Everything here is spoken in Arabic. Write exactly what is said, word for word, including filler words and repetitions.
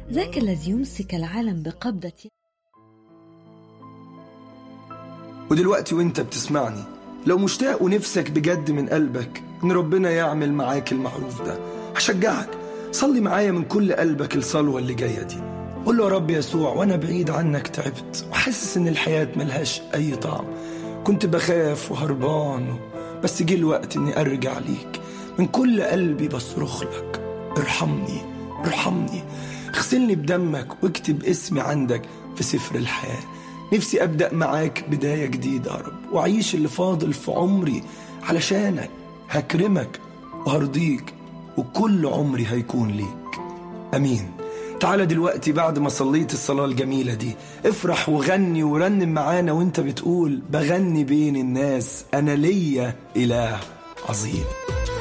ذاك الذي يمسك العالم بقبضة. ودلوقتي وانت بتسمعني، لو مشتاق ونفسك بجد من قلبك ان ربنا يعمل معاك المعروف ده، هشجعك صلي معايا من كل قلبك الصلوة اللي جاية دي. قول له يا رب يسوع، وانا بعيد عنك تعبت وحاسس ان الحياة ملهاش اي طعم، كنت بخاف وهربان، بس جه الوقت اني ارجع ليك من كل قلبي بصرخ لك، ارحمني ارحمني، اغسلني بدمك واكتب اسمي عندك في سفر الحياة. نفسي أبدأ معاك بداية جديدة يا رب، وأعيش اللي فاضل في عمري علشانك، هكرمك وهرضيك وكل عمري هيكون ليك. أمين. تعالى دلوقتي بعد ما صليت الصلاة الجميلة دي افرح وغني ورنم معانا وانت بتقول بغني بين الناس أنا ليا إله عظيم.